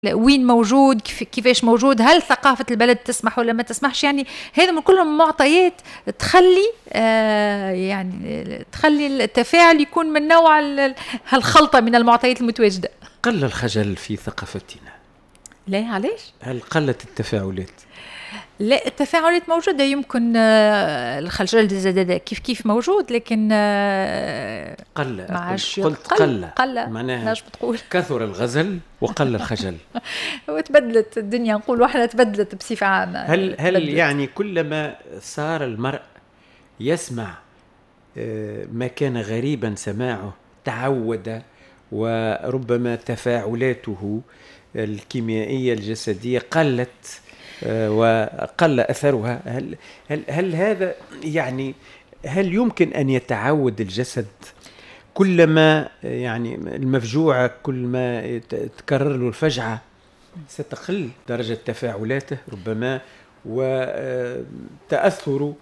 وين موجود، كيفاش موجود، هل ثقافة البلد تسمح ولا ما تسمحش. يعني هذا من كلهم معطيات تخلي يعني تخلي التفاعل يكون من نوع هالخلطة من المعطيات المتواجدة. قل الخجل في ثقافتنا. لا، علاش؟ هل قلت التفاعلات؟ لا، التفاعلات موجودة، يمكن الخجل زاد كيف موجود، لكن قل. قلت قل معناها بتقول كثر الغزل وقل الخجل. وتبدلت الدنيا، نقول واحنا تبدلت بصفة عامة. هل يعني كلما صار المرء يسمع ما كان غريبا سماعه تعود، وربما تفاعلاته الكيميائية الجسدية قلت وقل أثرها. هل هذا يعني هل يمكن أن يتعود الجسد كلما يعني المفجوعة كلما تكرر له الفجعة ستقل درجة تفاعلاته ربما وتأثر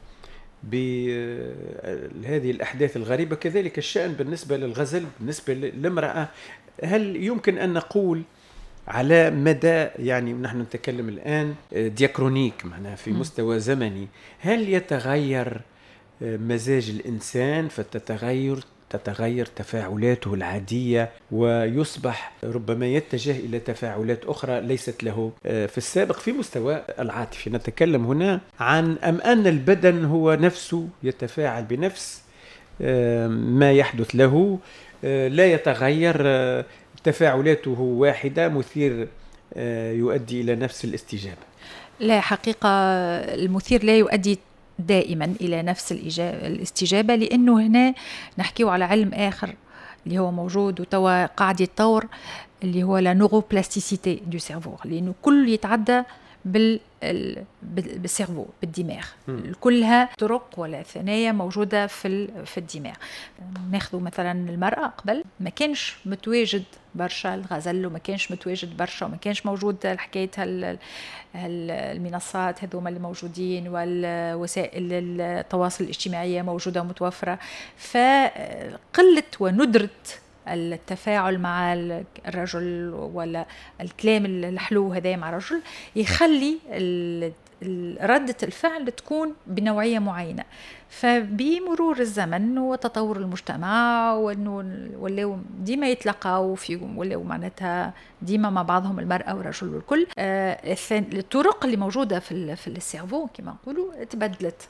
بهذه الأحداث الغريبة؟ كذلك الشأن بالنسبة للغزل، بالنسبة للمرأة. هل يمكن أن نقول على مدى، يعني نحن نتكلم الآن دياكرونيك معناها في مستوى زمني، هل يتغير مزاج الإنسان تتغير تفاعلاته العادية ويصبح ربما يتجه إلى تفاعلات أخرى ليست له في السابق في مستوى العاطفي؟ نتكلم هنا عن أن البدن هو نفسه يتفاعل بنفس ما يحدث له، لا يتغير، تفاعلاته واحدة، مثير يؤدي إلى نفس الاستجابة. لا، حقيقة المثير لا يؤدي دائما إلى نفس الاستجابة، لأنه هنا نحكيه على علم آخر اللي هو موجود وتوا قاعد يتطور، اللي هو لا نوروبلاستيسيتي دو سيرفو، لأنه كل يتعدى بالسيرفو، بالدماغ. كلها طرق ولا ثنايا موجودة في الدماغ. ناخذ مثلا المرأة، قبل ما كانش متواجد برشا الغزل، وما كانش متواجد برشا، وما كانش موجود الحكاية المنصات هذوما اللي موجودين، والوسائل التواصل الاجتماعية موجودة ومتوفرة، فقلت وندرة التفاعل مع الرجل ولا الكلام الحلو هذا مع الرجل يخلي ردة الفعل تكون بنوعية معينة. فبمرور الزمن وتطور المجتمع، وانه ولاو ديما يتلقاو فيهم، ولاو معناتها ديما مع بعضهم المرأة والرجل والكل، الطرق اللي موجودة في السيرفو كما نقولوا تبدلت،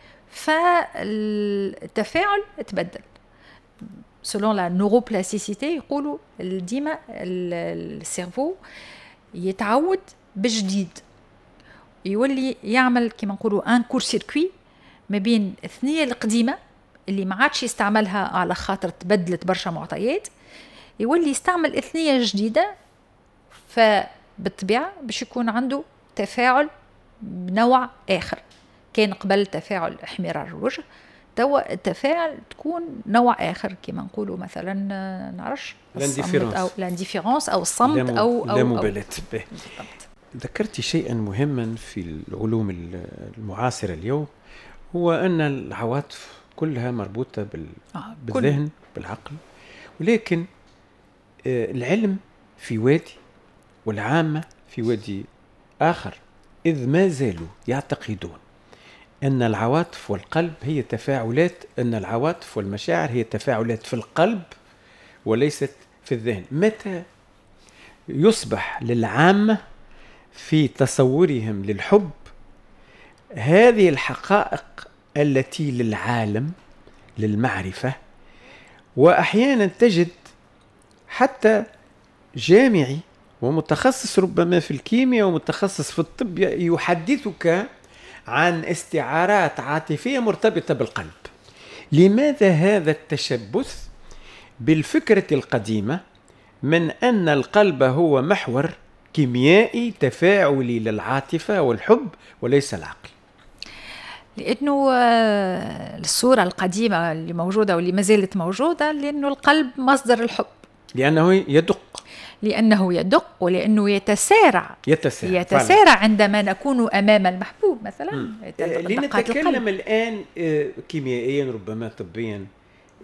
فالتفاعل تبدل. selon la neuroplasticité يقولوا ديما السيرفو يتعود بجديد، يولي يعمل كما نقولوا ان كور سيركوي ما بين الثنية القديمة اللي ما عادش يستعملها على خاطر تبدلت برشا معطيات، يولي يستعمل الثنية جديدة، فبالطبيعة باش يكون عنده تفاعل بنوع آخر. كان قبل تفاعل احمرار الوجه، توا التفاعل تكون نوع آخر، كما نقولوا مثلا نعرفش الانديفيرونس أو الصمت أو لا مبالاة. ذكرتي شيئا مهما في العلوم المعاصرة اليوم، هو أن العواطف كلها مربوطة بالذهن بالعقل، ولكن العلم في وادي والعامة في وادي آخر، إذ ما زالوا يعتقدون أن العواطف والقلب هي تفاعلات، أن العواطف والمشاعر هي تفاعلات في القلب وليست في الذهن. متى يصبح للعامة في تصورهم للحب هذه الحقائق التي للعالم للمعرفة، وأحيانا تجد حتى جامعي ومتخصص ربما في الكيمياء ومتخصص في الطب يحدثك عن استعارات عاطفية مرتبطة بالقلب. لماذا هذا التشبث بالفكرة القديمة من أن القلب هو محور كيميائي تفاعلي للعاطفة والحب وليس العقل؟ لأنه الصورة القديمة اللي موجودة واللي ما زالت موجودة، لأنه القلب مصدر الحب، لأنه يدق ولأنه يتسارع عندما نكون أمام المحبوب مثلا. لنتكلم الآن كيميائيا ربما طبيا.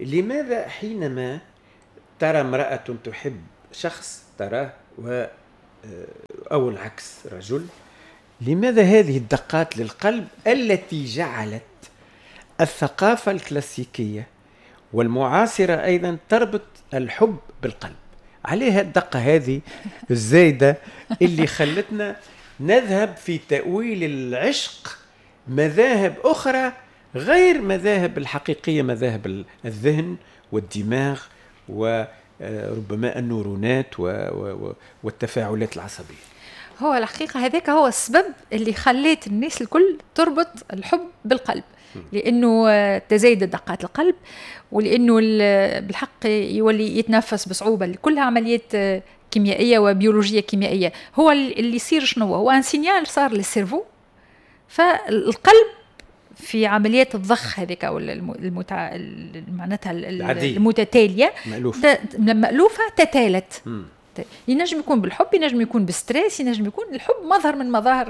لماذا حينما ترى امرأة تحب شخص تراه أو العكس رجل، لماذا هذه الدقات للقلب التي جعلت الثقافة الكلاسيكية والمعاصرة أيضا تربط الحب بالقلب؟ عليها الدقة هذه الزايدة اللي خلتنا نذهب في تأويل العشق مذاهب أخرى غير مذاهب الحقيقية، مذاهب الذهن والدماغ وربما النورونات والتفاعلات العصبية. هو الحقيقة هذاك هو السبب اللي خلت الناس الكل تربط الحب بالقلب، لأنه تزايد دقات القلب، ولأنه بالحق يولي يتنفس بصعوبة، كلها عمليات كيميائية وبيولوجية كيميائية. هو اللي يصير شنو هو ان سينيال صار للسيرفو، فالقلب في عمليات الضخ هذيك او معناتها المتتالية مألوفة تتالت. ينجم يكون بالحب، ينجم يكون بالستريس، ينجم يكون الحب مظهر من مظاهر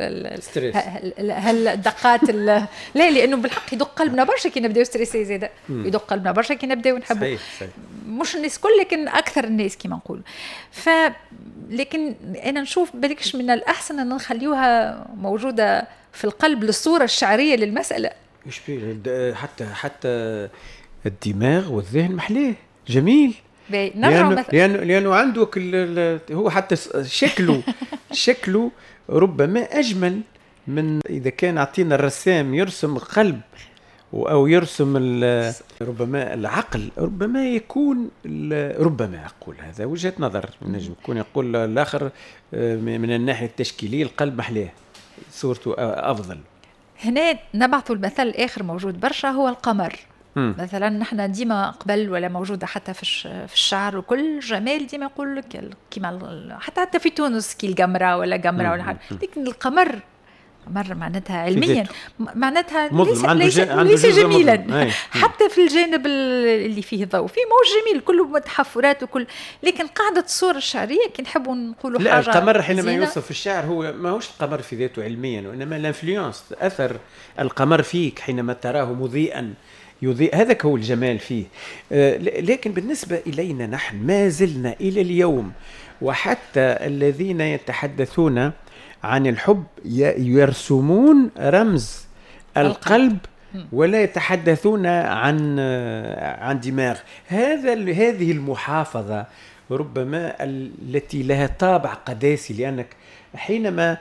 هالدقات لا، لانه بالحق يدق قلبنا برشا كي نبداو ستريسي زاده، يدق قلبنا برشا كي نبداو نحبوا. صحيح. مش الناس كل، لكن اكثر الناس كما نقول. لكن انا نشوف بالكش من الاحسن ان نخليوها موجوده في القلب للصوره الشعريه للمساله. ايش حتى الدماغ والذهن محليه جميل، لأنه عندك هو حتى شكله ربما أجمل من إذا كان عطينا الرسام يرسم قلب أو يرسم ربما العقل، ربما يكون، ربما أقول هذا وجهة نظر، نجم يكون يقول الآخر من الناحية التشكيلية القلب محليه صورته أفضل. هنا نبعثوا المثل الآخر موجود برشا، هو القمر. مثلا نحن ديما قبل ولا موجودة حتى في الشعر وكل جمال ديما يقول لك كيما حتى في تونس كي القمرة ولا قمرة ولا حاجة، لكن القمر معناتها علميا معناتها ليس جميلا حتى في الجانب اللي فيه ضوء، فيه موج جميل كله متحفرات وكل، لكن قاعدة الصورة الشعرية كي نحبوا نقولوا حاجة. لا، القمر حينما يوصف في الشعر هو ما هوش القمر في ذاته علميا، وإنما الانفلونس، أثر القمر فيك حينما تراه مضيئا يضيء، هذا هو الجمال فيه. لكن بالنسبة إلينا نحن ما زلنا إلى اليوم، وحتى الذين يتحدثون عن الحب يرسمون رمز القلب ولا يتحدثون عن دماغ. هذه المحافظة ربما التي لها طابع قداسي، لأنك حينما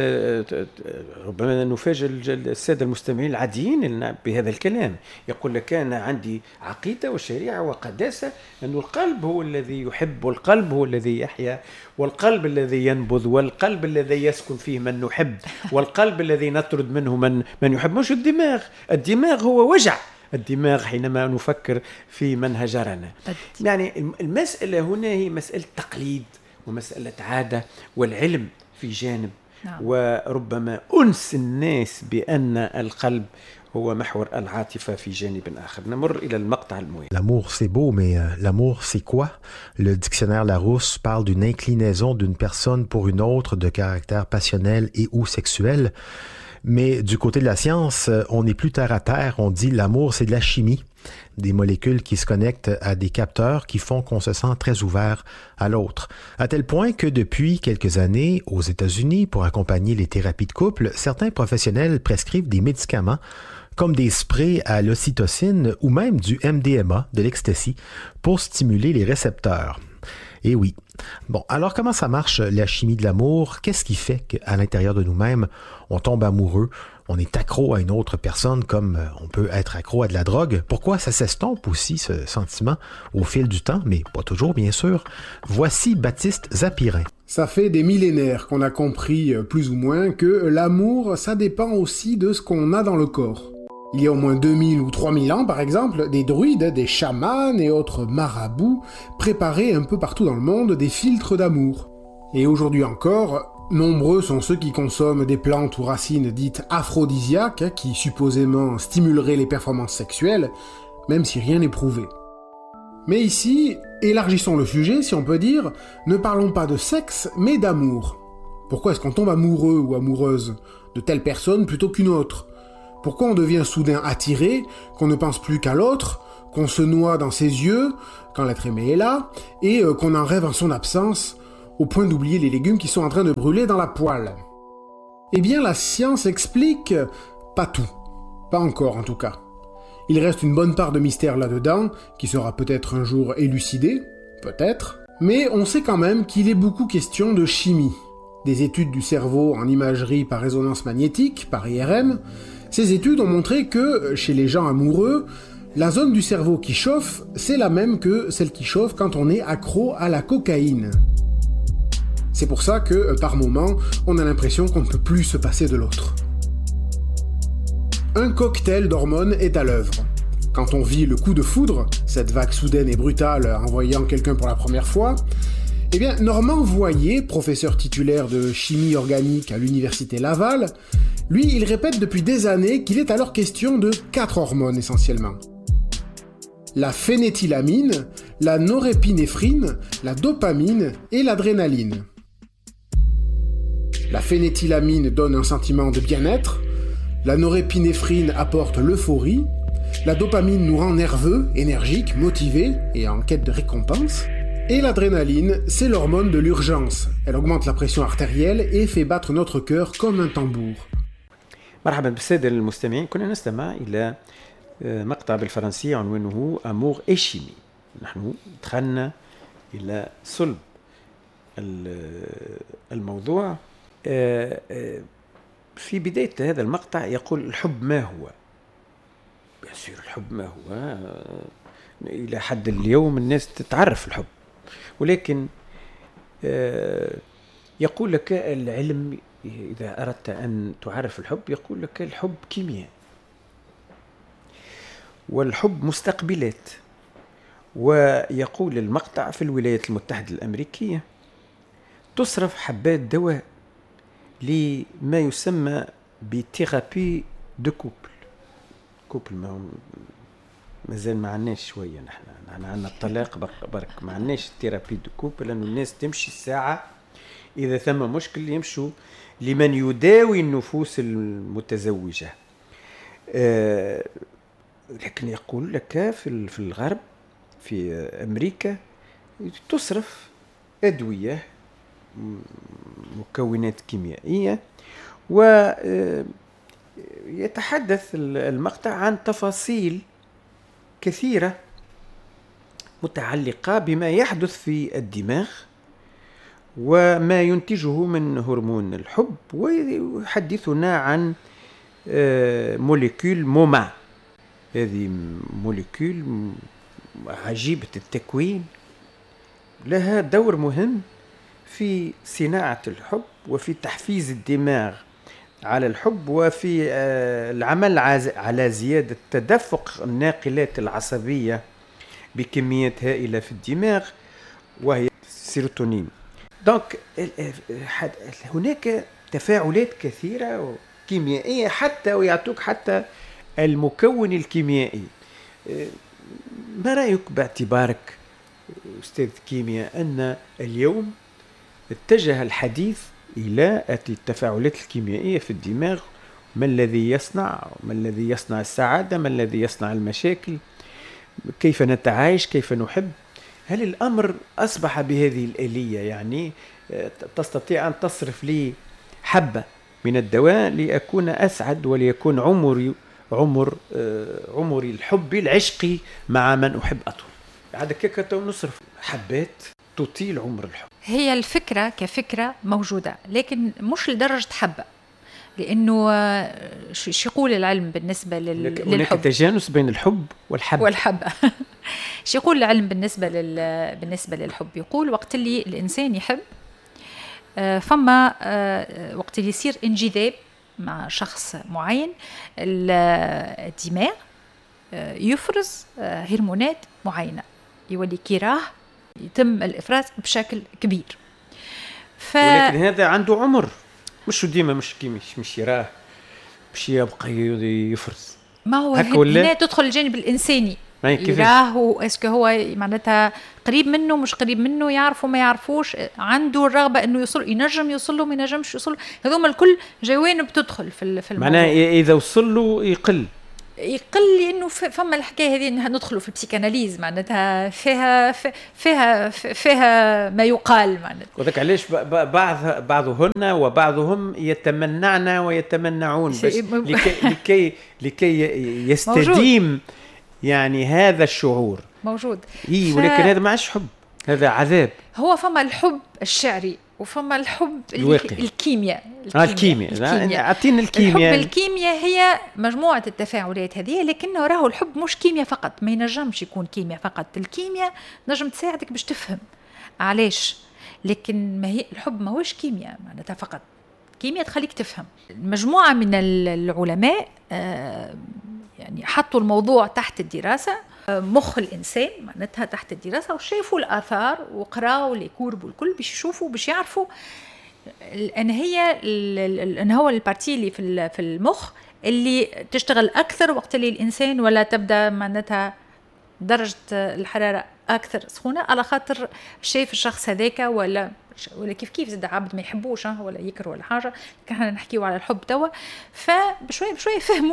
ربما نفاجئ السادة المستمعين العاديين بهذا الكلام، يقول لك أنا عندي عقيدة وشريعة وقداسة أن القلب هو الذي يحب، والقلب هو الذي يحيا، والقلب الذي ينبض، والقلب الذي يسكن فيه من نحب، والقلب الذي نطرد منه من يحب. مش الدماغ هو وجع الدماغ حينما نفكر في من هجرنا. يعني المسألة هنا هي مسألة تقليد ومسألة عادة، والعلم في جانب، وربما أنس الناس بأن القلب هو محور العاطفة في جانب آخر. نمر إلى المقطع المهم. L'amour c'est beau, mais l'amour c'est quoi? Le dictionnaire Larousse parle d'une inclinaison d'une personne pour une autre de caractère passionnel et ou sexuel. Mais du côté de la science, on n'est plus terre à terre. On dit l'amour, c'est de la chimie, des molécules qui se connectent à des capteurs qui font qu'on se sent très ouvert à l'autre. À tel point que depuis quelques années, aux États-Unis, pour accompagner les thérapies de couple, certains professionnels prescrivent des médicaments comme des sprays à l'ocytocine ou même du MDMA, de l'ecstasy, pour stimuler les récepteurs. Et oui. Bon, alors comment ça marche la chimie de l'amour? Qu'est-ce qui fait qu'à l'intérieur de nous-mêmes, on tombe amoureux, on est accro à une autre personne comme on peut être accro à de la drogue? Pourquoi ça s'estompe aussi ce sentiment au fil du temps, mais pas toujours bien sûr? Voici Baptiste Zapirin. Ça fait des millénaires qu'on a compris plus ou moins que l'amour, ça dépend aussi de ce qu'on a dans le corps. Il y a au moins 2000 ou 3000 ans, par exemple, des druides, des chamans et autres marabouts préparaient un peu partout dans le monde des filtres d'amour. Et aujourd'hui encore, nombreux sont ceux qui consomment des plantes ou racines dites aphrodisiaques, qui supposément stimuleraient les performances sexuelles, même si rien n'est prouvé. Mais ici, élargissons le sujet, si on peut dire, ne parlons pas de sexe, mais d'amour. Pourquoi est-ce qu'on tombe amoureux ou amoureuse de telle personne plutôt qu'une autre ? Pourquoi on devient soudain attiré, qu'on ne pense plus qu'à l'autre, qu'on se noie dans ses yeux quand l'être aimé est là, et qu'on en rêve en son absence? au point d'oublier les légumes qui sont en train de brûler dans la poêle. Eh bien, la science explique pas tout. Pas encore, en tout cas. Il reste une bonne part de mystère là-dedans, qui sera peut-être un jour élucidé, peut-être, mais on sait quand même qu'il est beaucoup question de chimie. Des études du cerveau en imagerie par résonance magnétique, par IRM, ces études ont montré que, chez les gens amoureux, la zone du cerveau qui chauffe, c'est la même que celle qui chauffe quand on est accro à la cocaïne. C'est pour ça que, par moments, on a l'impression qu'on ne peut plus se passer de l'autre. Un cocktail d'hormones est à l'œuvre. Quand on vit le coup de foudre, cette vague soudaine et brutale en voyant quelqu'un pour la première fois, eh bien, Normand Voyer, professeur titulaire de chimie organique à l'université Laval, lui, il répète depuis des années qu'il est alors question de 4 hormones essentiellement. La phénéthylamine, la norépinéphrine, la dopamine et l'adrénaline. La phénéthylamine donne un sentiment de bien-être, la norépinéphrine apporte l'euphorie, la dopamine nous rend nerveux, énergiques, motivés et en quête de récompense, et l'adrénaline, c'est l'hormone de l'urgence. Elle augmente la pression artérielle et fait battre notre cœur comme un tambour. مرحبا بالسادة المستمعين. كنا نستمع إلى مقطع بالفرنسية عنوانه أمور إي شيمي. نحن دخلنا إلى صلب الموضوع. في بداية هذا المقطع يقول الحب ما هو؟ بيصير الحب ما هو؟ إلى حد اليوم الناس تتعرف الحب، ولكن يقول لك العلم إذا أردت أن تعرف الحب يقول لك الحب كيمياء، والحب مستقبلات. ويقول المقطع في الولايات المتحدة الأمريكية تصرف حبات دواء لما يسمى بثيرابي دو كوبل. مازال ما عندناش شوية، نحن عندنا الطلاق برك، ما عندناش ثيرابي دو كوبل، لأنه الناس تمشي الساعة إذا ثم مشكل يمشوا لمن يداوي النفوس المتزوجة. لكن يقول لك في الغرب، في أمريكا، تصرف أدوية مكونات كيميائية، ويتحدث المقطع عن تفاصيل كثيرة متعلقة بما يحدث في الدماغ وما ينتجه من هرمون الحب، ويحدثنا عن موليكول موما. هذه موليكول عجيبة التكوين، لها دور مهم في صناعة الحب وفي تحفيز الدماغ على الحب وفي العمل على زيادة تدفق الناقلات العصبية بكميات هائلة في الدماغ وهي السيروتونين. دونك هناك تفاعلات كثيرة كيميائية حتى ويعطوك حتى المكون الكيميائي. ما رأيك باعتبارك أستاذ كيمياء أن اليوم اتجه الحديث إلى التفاعلات الكيميائية في الدماغ؟ ما الذي يصنع السعادة؟ ما الذي يصنع المشاكل؟ كيف نتعايش؟ كيف نحب؟ هل الأمر أصبح بهذه الآلية؟ يعني تستطيع أن تصرف لي حبة من الدواء لأكون أسعد وليكون عمري الحبي العشقي مع من أحب أطول. هذا كيف نصرف حبات تطيل عمر الحب. هي الفكرة كفكرة موجودة، لكن مش لدرجة حبة، لأنه شو يقول العلم بالنسبة للحب؟ هناك تجانس بين الحب والحبة. شو يقول العلم بالنسبة للحب؟ يقول وقت اللي الإنسان يحب فما وقت اللي يصير انجذاب مع شخص معين، الدماغ يفرز هرمونات معينة يولي كراه، يتم الإفراز بشكل كبير. ولكن هذا عنده عمر، مش ديما مش يراه مش يبقى يفرز. ما هو هنا تدخل الجانب الإنساني، يراه اسكو هو معناتها قريب منه مش قريب منه، يعرفه ما يعرفوش، عنده الرغبة انه ينجم يوصل له ما ينجمش يوصل له. هذوما الكل جوانب تدخل في الموضوع. معناها اذا وصل له يقل يقل لي انه فما الحكايه هذه انها ندخلوا في البسيكاناليز معناتها فيها ما يقال معناتها. وذاك علاش بعضهن وبعضهم يتمنعن ويتمنعون لكي يستديم يعني هذا الشعور موجود. ولكن هذا ما عادش حب، هذا عذاب. هو فما الحب الشعري وفما الحب الكيمياء. أعطينا الكيمياء. الحب الكيمياء هي مجموعة التفاعلات هذه، لكنه راهو الحب مش كيمياء فقط، ما ينجمش يكون كيمياء فقط. الكيمياء نجم تساعدك باش تفهم علاش، لكن ما هي الحب ما هوش كيمياء معناتها فقط. كيمياء تخليك تفهم. مجموعة من العلماء يعني حطوا الموضوع تحت الدراسة، مخ الإنسان معناتها تحت الدراسة، وشافوا الآثار وقراوا ليكورب والكل باش يشوفوا باش يعرفوا أن هو البارتي اللي في المخ اللي تشتغل أكثر وقت اللي الإنسان ولا تبدأ معناتها درجة الحرارة أكثر سخونة، على خاطر شايف الشخص هذاك ولا كيف زاد عبد ما يحبوش ولا يكره ولا حاجة. كنا نحكيوا على الحب توا، فبشوية بشوية فهموا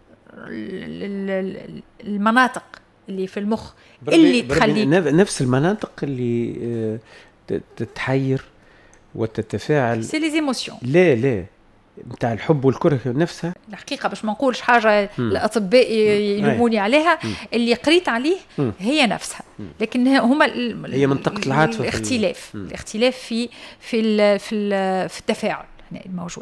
المناطق اللي في المخ اللي تخلي نفس المناطق اللي تتحير وتتفاعل. سي لي ايموشن. لا نتاع الحب والكره نفسها. الحقيقه باش ما نقولش حاجه الاطباء يلوموني عليها، اللي قريت عليه هي نفسها، لكن هما هي منطقه العاطفه، الاختلاف في التفاعل الموجود.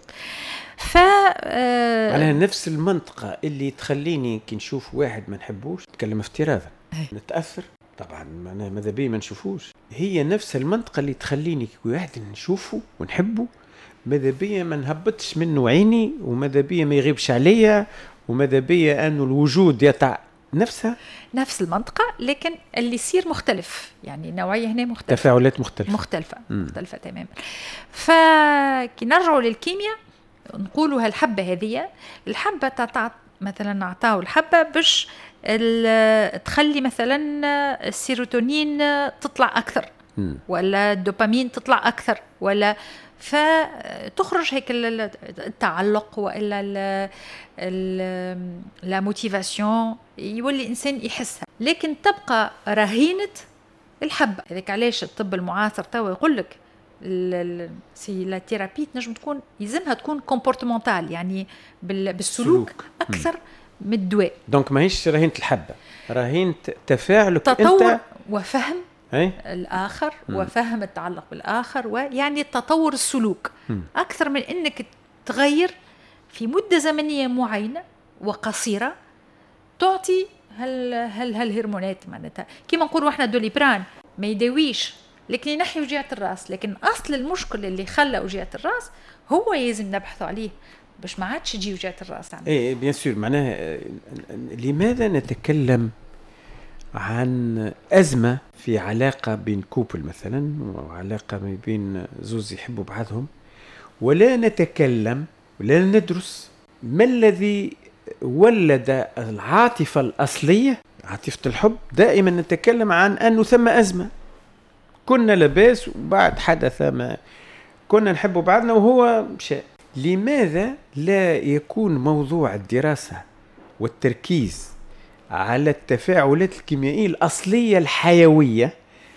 معناها نفس المنطقة اللي تخليني كي نشوف واحد ما نحبوش نتكلم افتراضا نتأثر، طبعا معناها ماذا بي ما نشوفوش، هي نفس المنطقة اللي تخليني كي واحد نشوفه ونحبه ماذا بي ما نهبطش منه عيني، وماذا بي ما يغيبش عليا، وماذا بي أنه الوجود يطع نفسها. نفس المنطقة لكن اللي يصير مختلف، يعني نوعية هنا مختلفة، تفاعلات مختلفة تماما. فكي نرجعوا للكيمياء نقولوا هالحبة هذه، الحبة مثلا عطاو الحبة باش تخلي مثلا السيروتونين تطلع أكثر ولا الدوبامين تطلع أكثر، ولا فتخرج هيك التعلق وإلا لا موتيفاسيون يولي الإنسان يحسها، لكن تبقى رهينة الحبة. هذاك علاش الطب المعاصر توا يقول لك سي لا ثيرابي تنجم تكون يلزمها تكون كومبورتمونتال، يعني بالسلوك اكثر من الدواء. دونك ماهيش رهينة الحبة، رهينة تفاعلك تطور انت وفهم الآخر وفهم التعلق بالآخر، ويعني تطور السلوك أكثر من أنك تغير في مدة زمنية معينة وقصيرة تعطي هالهرمونات. معناتها كما نقولوا احنا دوليبران ما يداويش لكن ينحي وجيعة الراس، لكن أصل المشكلة اللي خلى وجيعة الراس هو يلزم نبحثوا عليه باش ما عادش تجي وجيعة الراس. ايه بيان سور. معناها لماذا نتكلم عن أزمة في علاقة بين كوبل مثلا، وعلاقة ما بين زوز يحبوا بعضهم، ولا نتكلم ولا ندرس ما الذي ولد العاطفة الأصلية، عاطفة الحب؟ دائما نتكلم عن أنه ثم أزمة، كنا لباس وبعد حدث ما كنا نحب بعضنا وهو شيء. لماذا لا يكون موضوع الدراسة والتركيز على التفاعلات الكيميائية الأصلية الحيوية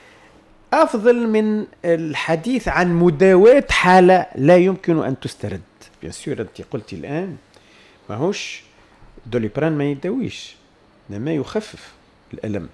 أفضل من الحديث عن مداواة حالة لا يمكن أن تسترد؟ بيان سور أنت قلتي الآن ماهوش دوليبران ما يداويش، إنما يخفف الألم.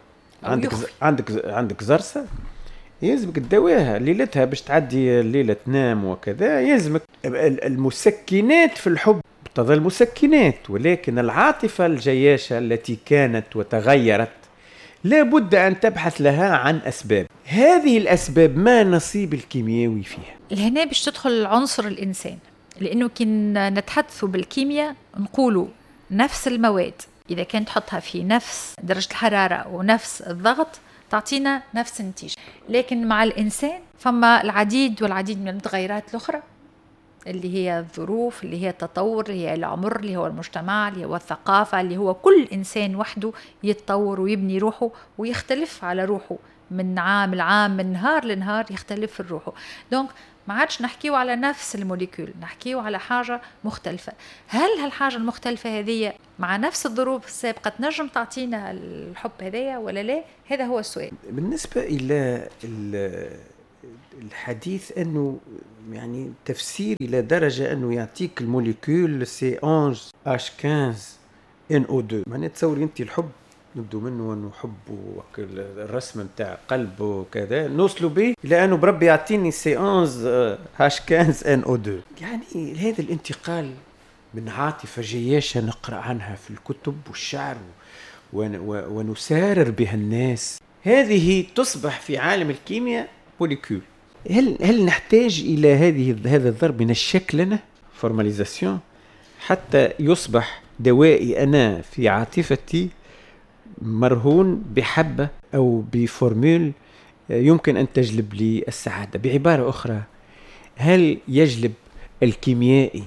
عندك زرسة يلزمك تداويها ليلتها باش تعدي الليلة تنام وكذا، يلزمك. المسكنات في الحب تظل مسكنات، ولكن العاطفة الجياشة التي كانت وتغيرت لابد أن تبحث لها عن أسباب. هذه الأسباب ما نصيب الكيميائي فيها؟ هنا باش تدخل عنصر الإنسان، لأنه كنا نتحدث بالكيمياء نقولوا نفس المواد إذا كانت تحطها في نفس درجة الحرارة ونفس الضغط تعطينا نفس النتيجة، لكن مع الإنسان فما العديد والعديد من المتغيرات الأخرى اللي هي الظروف، اللي هي التطور، اللي هي العمر، اللي هو المجتمع، اللي هو الثقافة، اللي هو كل إنسان وحده يتطور ويبني روحه ويختلف على روحه من عام لعام، من نهار لنهار يختلف في الروح. دونك ما عادش نحكيو على نفس الموليكول، نحكيو على حاجة مختلفة. هل هالحاجة المختلفة هذه مع نفس الظروف السابقة تنجم تعطينا الحب هذايا ولا لا؟ هذا هو السؤال. بالنسبة إلى الحديث أنه يعني تفسير إلى درجة أنه يعطيك الموليكول C11H15NO2، معنى تصوري أنت الحب نبدو منه أنه حب الرسم متاع قلب وكذا، نوصلوا به إلى أنه بربي يعطيني C11H15NO2. يعني هذا الانتقال من عاطفة جياشة نقرأ عنها في الكتب والشعر ونسارر بها الناس، هذه تصبح في عالم الكيمياء موليكول. هل نحتاج إلى هذا الضرب من الشكل فورماليزاسيون حتى يصبح دوائي أنا في عاطفتي مرهون بحبة أو بفورمول يمكن أن تجلب لي السعادة؟ بعبارة أخرى، هل يجلب الكيميائي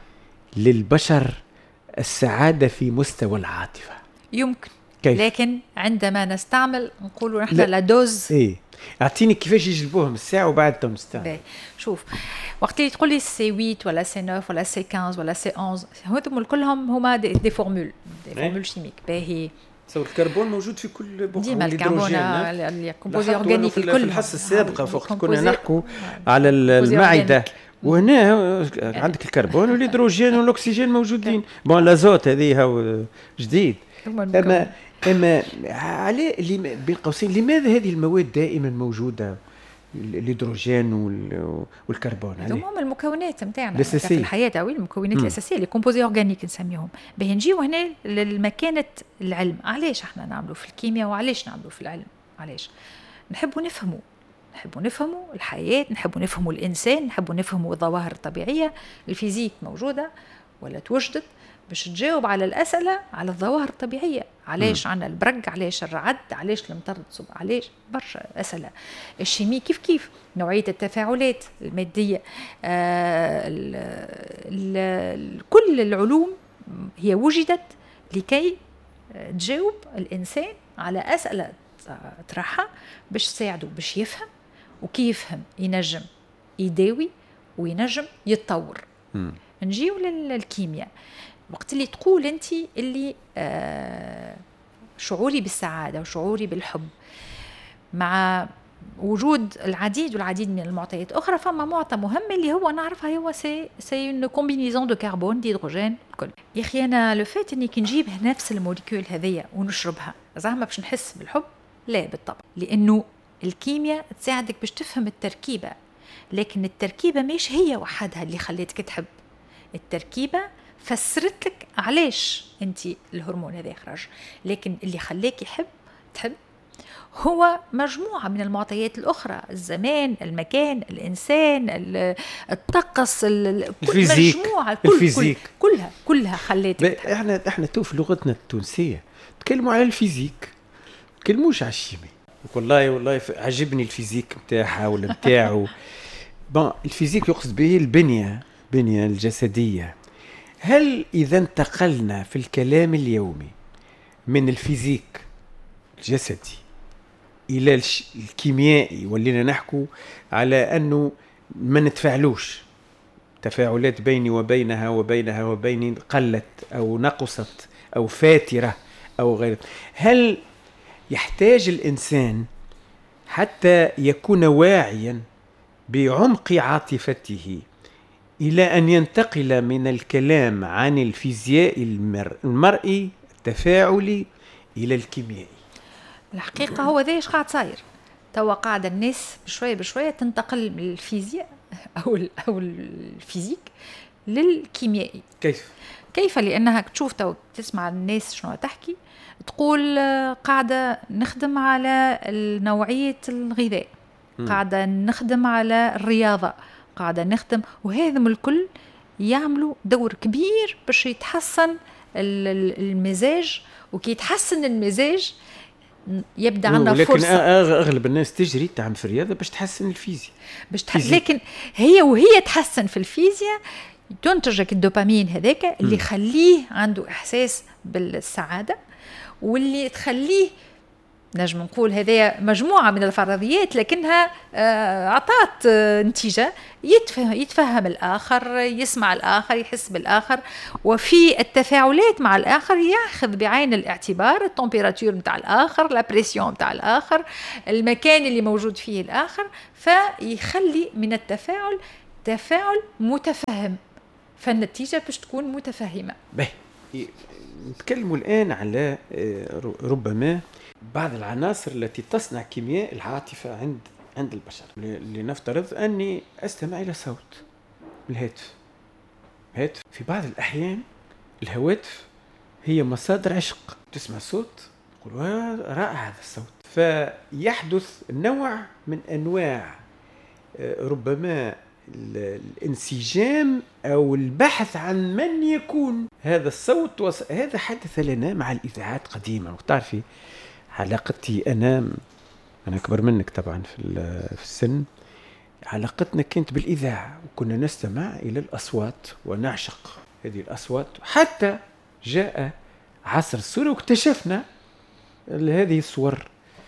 للبشر السعادة في مستوى العاطفة؟ يمكن. كيف؟ لكن عندما نستعمل نقولوا نحن لا دوز. إيه، أعطيني كيفاش يجلبوهم الساعة وبعد نستعمل. شوف، وقت اللي تقول لي C8 ولا C9 ولا C15 ولا C11، هذول كلهم هما دي فورمول شيميك. باهي صور الكربون موجود في كل بقعة، ديما الكربون الكومبوزي اورجانيك الكل. في الحصة السابقة وقت كنا نحكوا على المعدة، وهنا عندك الكربون والهيدروجين والاكسجين موجودين. بون الازوت هذه جديد. اما على بين قوسين لماذا هذه المواد دائما موجوده، الهيدروجين والكربون؟ هما المكونات نتاعنا في الحياه، او المكونات الاساسيه اللي كومبوزي اورجانيك نسميهم. باهي نجيو هنا لمكانه العلم. علاش احنا نعملوا في الكيمياء وعلاش نعملوا في العلم؟ علاش نحبوا نفهموا الحياه، نحبوا نفهموا الانسان، نحبوا نفهموا الظواهر الطبيعيه. الفيزيك موجوده ولا توجدت باش تجاوب على الأسئلة على الظواهر الطبيعية. علاش عنا البرق، علاش الرعد، علاش المطر تصب، علاش برشا أسئلة. الشيمي كيف نوعية التفاعلات المادية. كل العلوم هي وجدت لكي تجاوب الإنسان على أسئلة طرحها باش تساعده باش يفهم، وكيف يفهم ينجم يداوي وينجم يتطور. نجيو للكيمياء. وقت اللي تقول أنت اللي شعوري بالسعادة وشعوري بالحب مع وجود العديد من المعطيات أخرى، فما معطى مهم اللي هو نعرفها، هو سي une combinaison de carbone d'hydrogène كل. يا أخي أنا لفات أني كنجيب نفس الموليكول هذية ونشربها زعما باش نحس بالحب؟ لا بالطبع، لأنه الكيمياء تساعدك باش تفهم التركيبة، لكن التركيبة مش هي وحدها اللي خليتك تحب. التركيبة فسرت لك علاش انت الهرمون هذا يخرج، لكن اللي خليك تحب هو مجموعة من المعطيات الأخرى: الزمان، المكان، الإنسان، الطقس، الفيزيك، الفيزيك كلها خليتك. احنا تو في لغتنا التونسية تكلموا على الفيزيك، تكلموش على الشيمي. والله عجبني الفيزيك متاعها ولا متاعه. الفيزيك يقصد به البنية الجسدية. هل إذا انتقلنا في الكلام اليومي من الفيزيك الجسدي إلى الكيميائي، ولينا نحكو على أنه ما نتفاعلوش، تفاعلات بيني وبينها وبيني قلت أو نقصت أو فاترة أو غيره، هل يحتاج الإنسان حتى يكون واعيا بعمق عاطفته إلى أن ينتقل من الكلام عن الفيزياء المرئي التفاعلي إلى الكيميائي؟ الحقيقة هو ذا إيش قاعد صاير توا، قاعدة الناس بشوية تنتقل من الفيزياء أو الفيزيك للكيميائي. كيف؟ لأنها تشوف تو تسمع الناس شنو تحكي، تقول قاعدة نخدم على نوعية الغذاء، قاعدة نخدم على الرياضة، قاعدة نخدم، وهذم الكل يعملوا دور كبير باش يتحسن المزاج. وكي يتحسن المزاج يبدأ عندنا فرصة. لكن أغلب الناس تجري تعمل في الرياضة باش تحسن الفيزياء، لكن هي تحسن في الفيزياء تنتجك الدوبامين هذاك اللي يخليه عنده إحساس بالسعادة، واللي تخليه نجم نقول هذه مجموعة من الفرضيات لكنها أعطت نتيجة. يتفهم الآخر، يسمع الآخر، يحس بالآخر، وفي التفاعلات مع الآخر يأخذ بعين الاعتبار التمبيراتور متاع الآخر، البريسيون متاع الآخر، المكان اللي موجود فيه الآخر، فيخلي من التفاعل تفاعل متفهم، فالنتيجة باش تكون متفهمة. نتكلم الآن على ربما بعض العناصر التي تصنع كيمياء العاطفة عند البشر. لنفترض أني أستمع إلى صوت الهاتف. في بعض الأحيان الهواتف هي مصادر عشق. تسمع صوت تقول رائع هذا الصوت، فيحدث نوع من أنواع ربما الانسجام أو البحث عن من يكون هذا الصوت. هذا حدث لنا مع الإذاعات قديما. وتعرفي علاقتي أنا أكبر منك طبعا في السن، علاقتنا كانت بالإذاعة، وكنا نستمع إلى الأصوات ونعشق هذه الأصوات، حتى جاء عصر الصورة واكتشفنا هذه الصور.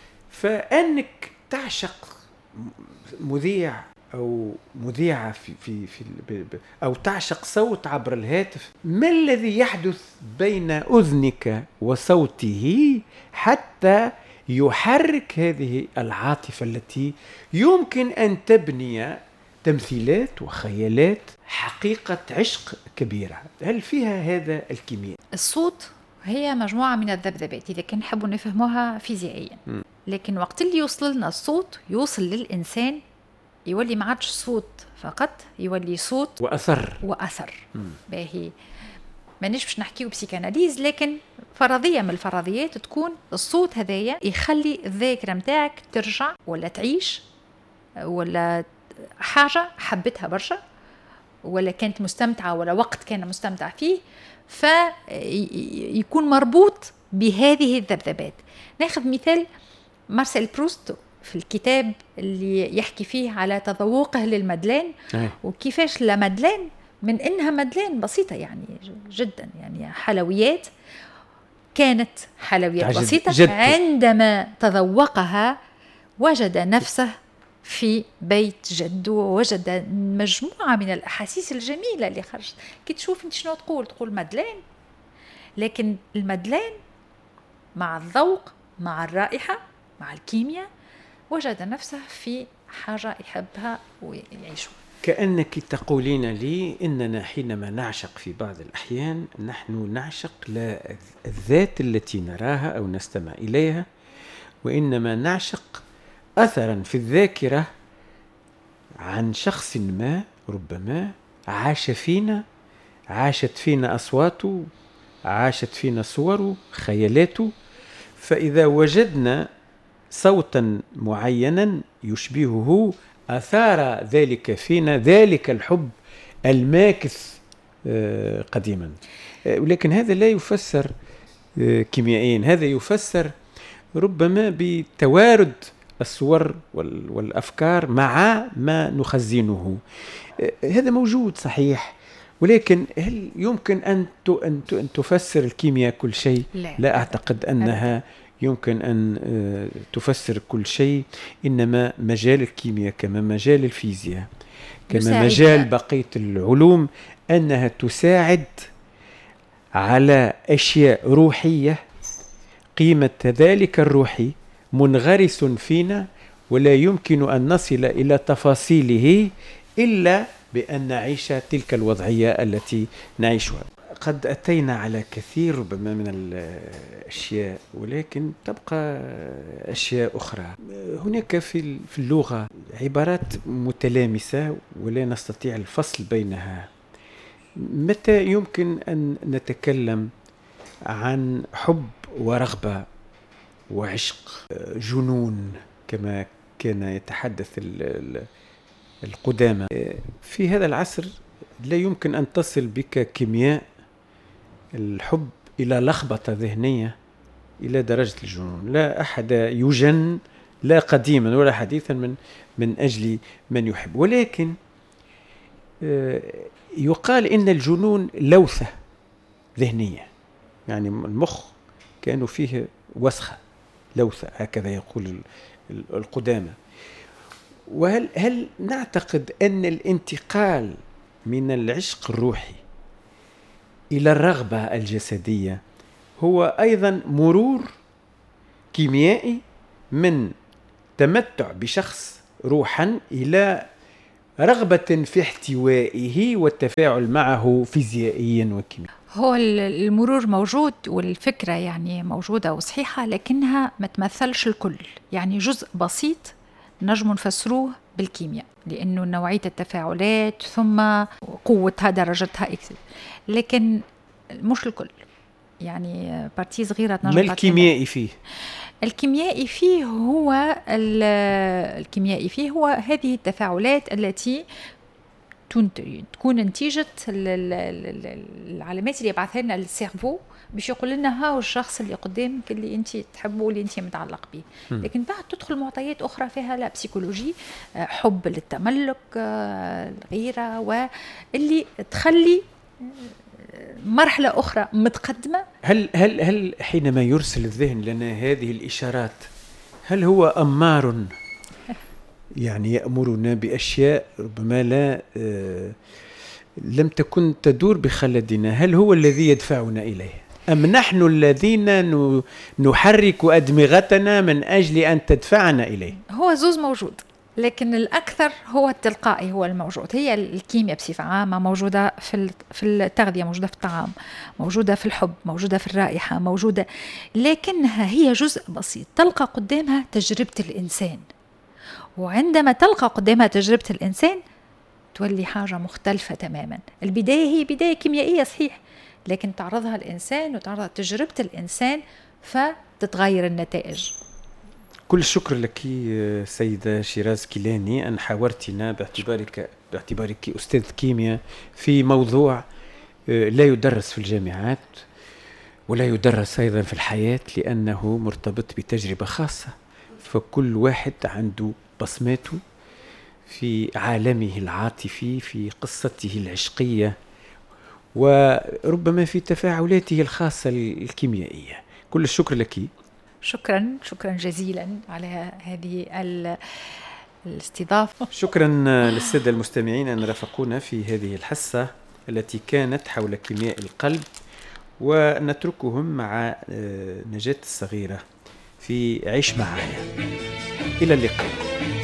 فأنك تعشق مذيع أو مذيعة في أو تعشق صوت عبر الهاتف، ما الذي يحدث بين أذنك وصوته حتى يحرك هذه العاطفة التي يمكن أن تبني تمثيلات وخيالات حقيقة عشق كبيرة؟ هل فيها هذا الكيمياء؟ الصوت هي مجموعة من الذبذبات إذا كان نحب نفهموها فيزيائيا، لكن وقت اللي يوصل لنا الصوت يوصل للإنسان يولي ما عادش صوت فقط، يولي صوت وأثر. باهي مانيش باش نحكيو بسيكاناليز، لكن فرضية من الفرضيات تكون الصوت هذايا يخلي الذاكرة متاعك ترجع ولا تعيش، ولا حاجة حبتها برشا، ولا كانت مستمتعة، ولا وقت كان مستمتع فيه، فيكون مربوط بهذه الذبذبات. ناخذ مثال مارسيل بروست في الكتاب اللي يحكي فيه على تذوقه للمدلين، وكيفاش المدلين من إنها مدلين بسيطة يعني جدا، يعني حلويات، كانت حلويات بسيطة، عندما تذوقها وجد نفسه في بيت جده، ووجد مجموعة من الأحاسيس الجميلة اللي خرجت. كي تشوف انت شنو تقول مدلين، لكن المدلين مع الذوق، مع الرائحة، مع الكيمياء، وجد نفسه في حاجة يحبها ويعيشها. كأنك تقولين لي إننا حينما نعشق في بعض الأحيان نحن نعشق لا الذات التي نراها أو نستمع إليها، وإنما نعشق أثرا في الذاكرة عن شخص ما ربما عاش عاشت فينا أصواته، عاشت فينا صوره، خيالاته. فإذا وجدنا صوتا معينا يشبهه أثار ذلك فينا ذلك الحب الماكث قديما. ولكن هذا لا يفسر كيميائيا، هذا يفسر ربما بتوارد الصور والأفكار مع ما نخزنه. هذا موجود صحيح، ولكن هل يمكن أن تفسر الكيمياء كل شيء؟ لا أعتقد أنها يمكن أن تفسر كل شيء. إنما مجال الكيمياء كما مجال الفيزياء كما مجال بقية العلوم أنها تساعد على أشياء روحية، قيمة ذلك الروحي منغرس فينا، ولا يمكن أن نصل إلى تفاصيله إلا بأن نعيش تلك الوضعية التي نعيشها. قد أتينا على كثير ربما من الأشياء، ولكن تبقى أشياء أخرى. هناك في اللغة عبارات متلامسة ولا نستطيع الفصل بينها. متى يمكن أن نتكلم عن حب ورغبة وعشق، جنون كما كان يتحدث القدامى؟ في هذا العصر لا يمكن أن تصل بك كيمياء الحب إلى لخبطة ذهنية إلى درجة الجنون. لا أحد يجن لا قديما ولا حديثا من أجل من يحب، ولكن يقال إن الجنون لوثة ذهنية، يعني المخ كانوا فيه وسخة لوثة، هكذا يقول القدامى. وهل نعتقد أن الانتقال من العشق الروحي إلى الرغبة الجسدية هو أيضا مرور كيميائي من تمتع بشخص روحا إلى رغبة في احتوائه والتفاعل معه فيزيائيا وكيميائيا؟ هو المرور موجود والفكرة يعني موجودة وصحيحة، لكنها ما تمثلش الكل، يعني جزء بسيط نجم نفسروه بالكيمياء، لأنه نوعية التفاعلات ثم قوتها درجتها لكن مش الكل، يعني بارتي صغيرة ما الكيميائي فيه؟ الكيميائي فيه هو هذه التفاعلات التي تكون نتيجة العلامات اللي يبعثها لنا السيرفو باش يقول لنا هاو الشخص اللي قدامك اللي انت تحبه واللي انت متعلق به. لكن بعد تدخل معطيات اخرى فيها لا بسيكولوجي، حب للتملك، الغيرة، واللي تخلي مرحلة أخرى متقدمة. هل حينما يرسل الذهن لنا هذه الإشارات هل هو أمار يعني يأمرنا بأشياء ربما لم تكن تدور بخلدنا؟ هل هو الذي يدفعنا إليه أم نحن الذين نحرك أدمغتنا من أجل أن تدفعنا إليه؟ هو زوز موجود، لكن الأكثر هو التلقائي هو الموجود. هي الكيمياء بصفة عامة موجودة في التغذية، موجودة في الطعام، موجودة في الحب، موجودة في الرائحة، موجودة، لكنها هي جزء بسيط تلقى قدامها تجربة الإنسان. وعندما تلقى قدامها تجربة الإنسان تولي حاجة مختلفة تماما. البداية هي بداية كيميائية صحيح، لكن تعرضها الإنسان وتعرضها تجربة الإنسان فتتغير النتائج. كل الشكر لك سيدة شيراز كيلاني أن حاورتنا باعتبارك أستاذ كيمياء في موضوع لا يدرس في الجامعات ولا يدرس أيضا في الحياة، لأنه مرتبط بتجربة خاصة، فكل واحد عنده بصماته في عالمه العاطفي، في قصته العشقية، وربما في تفاعلاته الخاصة الكيميائية. كل الشكر لك. شكرا جزيلا على هذه الاستضافة. شكرا للسادة المستمعين أن رافقونا في هذه الحصة التي كانت حول كيمياء القلب، ونتركهم مع نجاة الصغيرة في عيش معايا. إلى اللقاء.